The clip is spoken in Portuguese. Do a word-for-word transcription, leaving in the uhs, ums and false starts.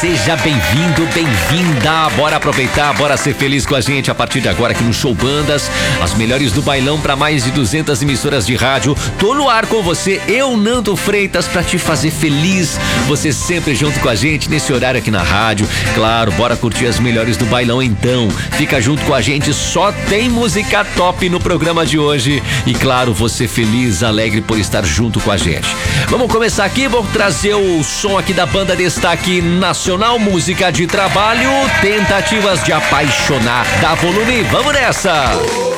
seja bem-vindo, bem-vinda. Bora aproveitar, bora ser feliz com a gente a partir de agora aqui no Show Bandas. As melhores do bailão para mais de duzentas emissoras de rádio. Tô no ar com você, eu, Nando Freitas, pra te fazer feliz. Você sempre junto com a gente nesse horário aqui na rádio. Claro, bora curtir as melhores do bailão então. Fica junto com a gente, só tem música top no programa de hoje. E claro, você feliz, alegre por estar junto com a gente. Vamos começar aqui, vou trazer o som aqui da banda Destaque Nacional, música de trabalho, Tentativas de Apaixonar. Dá volume, vamos nessa!